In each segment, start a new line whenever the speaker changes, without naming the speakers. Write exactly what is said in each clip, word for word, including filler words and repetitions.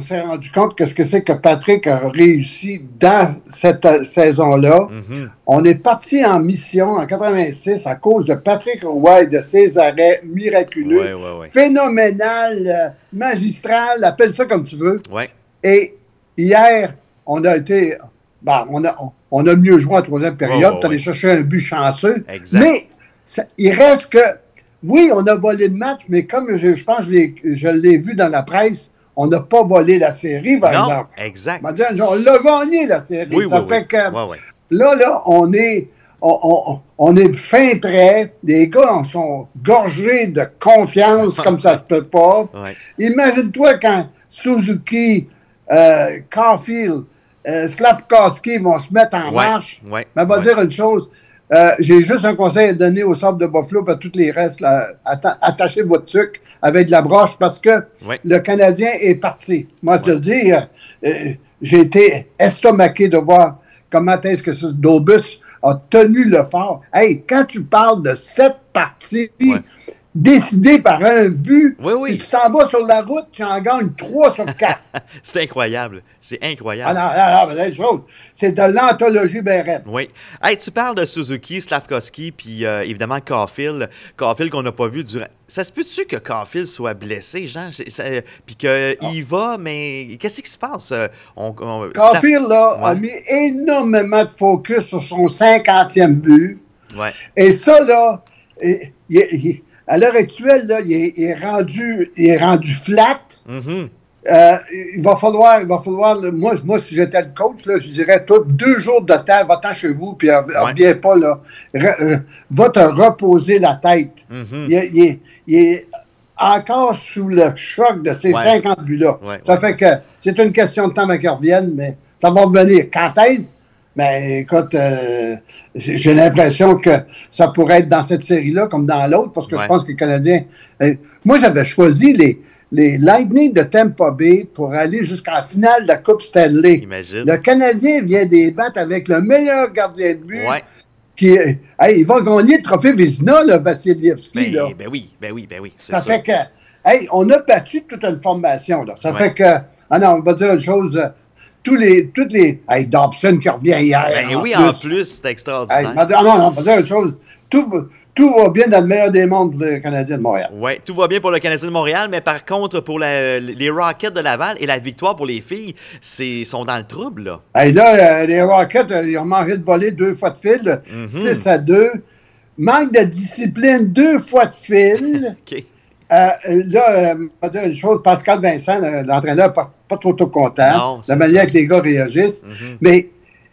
s'est rendu compte que ce que c'est que Patrick a réussi dans cette euh, saison-là.
Mm-hmm.
On est parti en mission en quatre-vingt-six à cause de Patrick Roy, de ses arrêts miraculeux,
ouais, ouais, ouais.
phénoménal, euh, magistral, appelle ça comme tu veux.
Ouais.
Et hier, on a été... Ben, on a, on a mieux joué en troisième période.
Ouais, ouais,
tu allé
ouais.
chercher un but chanceux.
Exact.
Mais ça, il reste que... Oui, on a volé le match, mais comme je, je pense que je l'ai, je l'ai vu dans la presse, on n'a pas volé la série, par
non,
exemple.
exact.
Madame, on l'a gagné, la série.
Oui,
ça
oui,
fait
oui.
que
Ouais, ouais.
là, là, on est, on, on, on est fin prêt. Les gars sont gorgés de confiance comme ça ne peut pas.
Ouais.
Imagine-toi quand Suzuki, euh, Caulfield, euh, Slavkovski vont se mettre en
Ouais,
marche.
ouais,
Mais on va
ouais.
dire une chose. Euh, j'ai juste un conseil à donner au Sables de Buffalo et à tous les restes. Là, atta- attachez votre sucre avec de la broche parce que
Ouais.
le Canadien est parti. Moi, je te
Ouais.
le dis, euh, euh, j'ai été estomaqué de voir comment est-ce que ce Dobus a tenu le fort. Hey, quand tu parles de cette partie
Ouais.
décidée par un but,
Oui, oui.
puis tu t'en vas sur la route, tu en gagnes trois sur quatre.
C'est incroyable. C'est
Ah
incroyable.
non, non, non, mais c'est autre chose. C'est de l'anthologie ben raide.
Oui. Hey, tu parles de Suzuki, Slavkovski, puis euh, évidemment Caulfield. Caulfield qu'on n'a pas vu durant... Ça se peut-tu que Caulfield soit blessé, Jean? Ça- Puis qu'il
Ah.
va, mais qu'est-ce qui se passe? Euh, On, on-
Caulfield, là, a
Ouais.
mis énormément de focus sur son cinquantième but.
Ouais.
Et ça, là, il- il- il- à l'heure actuelle, là, il est, il est rendu, il est rendu flat.
Mhm.
Euh, il va falloir, il va falloir, là, moi, moi, si j'étais le coach, là, je dirais, toi, deux jours de temps, va-t'en chez vous, puis euh,
Ouais.
reviens pas, là. Re- euh, va te reposer la tête.
Mhm.
Il, est- il est- il est encore sous le choc de ces
Ouais.
cinquante buts-là.
Ouais,
ça
ouais,
fait
ouais.
que c'est une question de temps avant qu'ils reviennent, mais ça va revenir. Quand est-ce? Ben, écoute, euh, j'ai j'ai l'impression que ça pourrait être dans cette série-là comme dans l'autre, parce que
Ouais.
je pense que les Canadiens... euh, moi, j'avais choisi les, les Lightning de Tampa Bay pour aller jusqu'en finale de la Coupe Stanley.
Imagine.
Le Canadien vient des battre avec le meilleur gardien de but.
Ouais.
Qui, est- hey, il va gagner le trophée Vézina, là, Vassilievski.
Ben,
là.
ben oui, ben oui, ben oui. C'est
Ça
ça.
fait que, hey, on a battu toute une formation. Là. Ça
Ouais.
fait que, ah non, on va dire une chose, euh, tous les, toutes les, hey, Dobson qui revient hier.
Ben oui,
plus.
en plus, c'est
Hey,
extraordinaire.
on va dire- ah non, non, on va dire une chose, tout, va- tout va bien dans le meilleur des mondes pour les Canadiens de Montréal.
Oui, tout va bien pour le Canadien de Montréal, mais par contre, pour la- les Rockets de Laval et la victoire pour les filles, c'est sont dans le trouble, là.
Hey, là, euh, les Rockets, euh, ils ont mangé de voler deux fois de fil,
Mhm.
six à deux. Manque de discipline deux fois de fil.
OK.
Euh, là, euh, on va dire une chose, Pascal Vincent, euh, l'entraîneur, pas, pas trop, trop content
Non,
de
c'est
la manière
ça.
que les gars réagissent.
Mhm.
Mais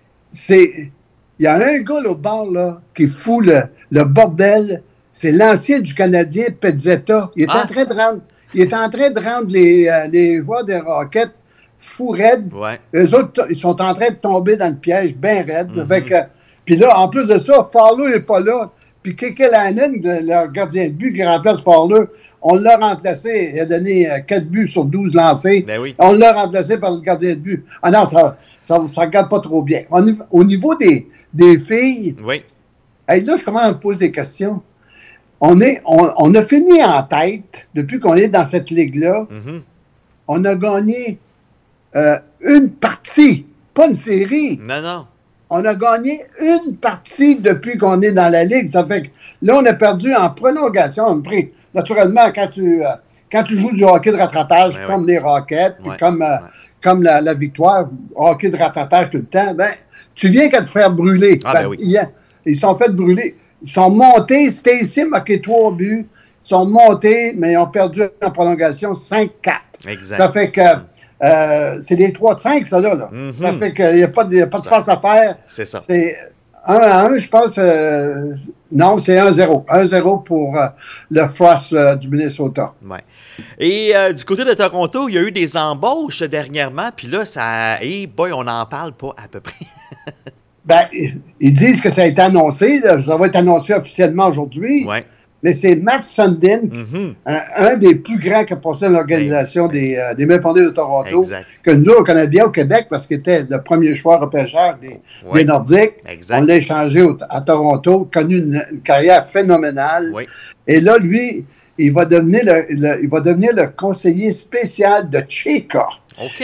c'est. Il y a un gars là, au bord là, qui fout le, le bordel. C'est l'ancien du Canadien, Pezzetta. Il est
Ah.
en train de rendre, il est en train de rendre les, euh, les joueurs des Rockets fous raides.
Ouais.
Eux autres, ils sont en train de tomber dans le piège bien raide.
Mhm.
Fait que, puis là, en plus de ça, Farlow n'est pas là. Puis Kekelainen, le- leur gardien de but qui remplace Farlow, on l'a remplacé. Il a donné euh, quatre buts sur douze lancés.
Ben oui.
On l'a remplacé par le gardien de but. Ah non, ça ne ça, regarde pas trop bien. Au niveau, au niveau des, des filles,
Oui.
hey, là, je commence à me poser des questions. On, est, on, on a fini en tête, depuis qu'on est dans cette ligue-là,
Mhm.
on a gagné euh, une partie, pas une série.
Non, non.
On a gagné une partie depuis qu'on est dans la Ligue. Ça fait que là, on a perdu en prolongation. On a pris, naturellement, quand tu, euh, quand tu joues du hockey de rattrapage,
Ouais,
comme les Rockets, puis
Ouais,
comme, euh,
ouais.
comme la, la victoire, hockey de rattrapage tout le temps, ben, tu viens qu'à te faire brûler.
Ah, ben oui.
Ils, ils sont fait brûler. Ils sont montés. Stacy a marqué trois buts. Ils sont montés, mais ils ont perdu en prolongation cinq quatre.
Exact.
Ça fait que euh, c'est des trois cinq, ça, là. là.
Mhm.
Ça fait qu'il n'y a pas de, y a pas de
Ça-
face à faire.
C'est ça.
C'est un à un, je pense. euh, non, c'est un zéro. un zéro pour euh, le Frost euh, du Minnesota.
Ouais. Et euh, du côté de Toronto, il y a eu des embauches dernièrement, puis là, ça. Et boy, on n'en parle pas à peu près.
Ben, ils disent que ça a été annoncé. Là, ça va être annoncé officiellement aujourd'hui.
Ouais.
Mais c'est Matt Sundin,
Mhm.
un, un des plus grands qui a passé dans l'organisation
Ben,
des, euh, des Maple Leafs de Toronto,
Exact.
que nous, on connaît bien au Québec parce qu'il était le premier choix repêcheur des,
Ouais.
des Nordiques.
Exact.
On l'a échangé au- à Toronto, connu une, une carrière phénoménale.
Oui.
Et là, lui, il va devenir le, le- il va devenir le conseiller spécial de Cheka.
OK.